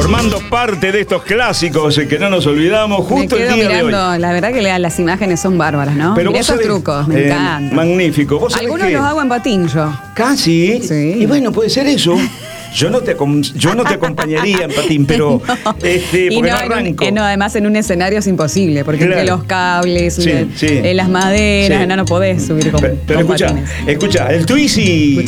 formando parte de estos clásicos que no nos olvidamos justo el día mirando, de hoy. La verdad que las imágenes son bárbaras, ¿no? Pero Mirá vos esos sabés, trucos, me encantan. Magnífico. ¿Vos sabés Algunos qué? los hago en patín yo. Casi. Sí. Y bueno, puede ser eso. Yo no te acompañaría en patín, pero No. porque Y no no, arranco. además en un escenario es imposible, porque Claro. entre los cables, Sí, sí. las maderas, Sí. no podés subir con Pero patines. escucha, el Twizy